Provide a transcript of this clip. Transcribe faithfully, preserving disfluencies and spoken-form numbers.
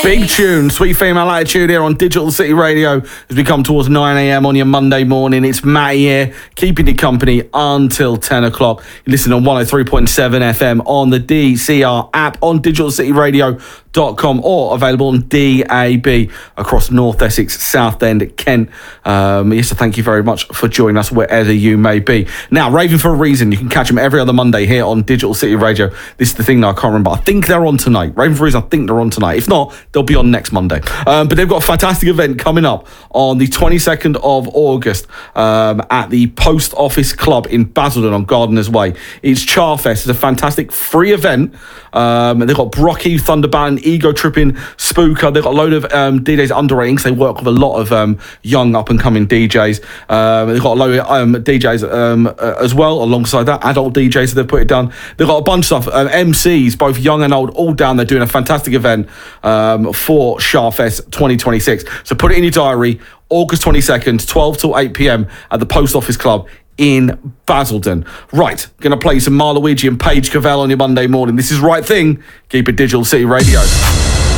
Big tune, Sweet Female Attitude here on Digital City Radio as we come towards nine a.m. on your Monday morning. It's Matty here, keeping you company until ten o'clock. You listen on one oh three point seven F M on the D C R app, on digital city radio dot com, or available on D A B across North Essex, Southend, Kent. Um, yes, so thank you very much for joining us wherever you may be. Now, Raving for a Reason, you can catch them every other Monday here on Digital City Radio. This is the thing that I can't remember. I think they're on tonight. Raving for a Reason, I think they're on tonight. If not, they'll be on next Monday. Um, but they've got a fantastic event coming up on the twenty-second of August um, at the Post Office Club in Basildon on Gardeners Way. It's Charfest. It's a fantastic free event. Um, they've got Brocky, Thunderbound, Ego Tripping, Spooker. They've got a load of um, D Js underrating because they work with a lot of um, young up-and-coming D Js. Um, they've got a load of um, D Js um, uh, as well, alongside that, adult D Js that they've put it down. They've got a bunch of stuff, um, M Cs, both young and old, all down. They're doing a fantastic event um, for Charfest twenty twenty-six. So put it in your diary, August twenty-second, twelve till eight p.m. at the Post Office Club in Basildon. Right, going to play some Marluigi and Paige Cavell on your Monday morning. This is Right Thing. Keep it Digital City Radio.